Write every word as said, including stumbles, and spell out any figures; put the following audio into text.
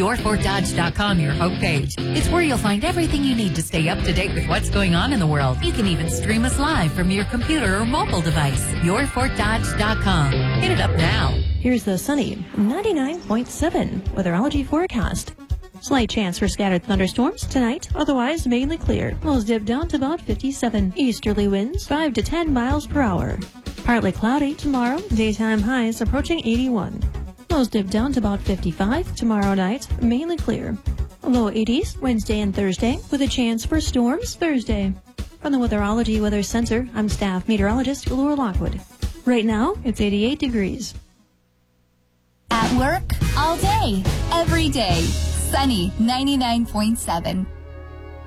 your fort dodge dot com, your homepage. It's where you'll find everything you need to stay up to date with what's going on in the world. You can even stream us live from your computer or mobile device. your fort dodge dot com. Hit it up now. Here's the sunny ninety-nine point seven weatherology forecast. Slight chance for scattered thunderstorms tonight, otherwise mainly clear. Lows dip down to about fifty-seven. Easterly winds five to ten miles per hour. Partly cloudy tomorrow, daytime highs approaching eighty-one. Lows dip down to about fifty-five tomorrow night, mainly clear. Low eighties Wednesday and Thursday, with a chance for storms Thursday. From the Weatherology Weather Center, I'm staff meteorologist Laura Lockwood. Right now, it's eighty-eight degrees. At work, all day, every day. Sunny ninety-nine point seven.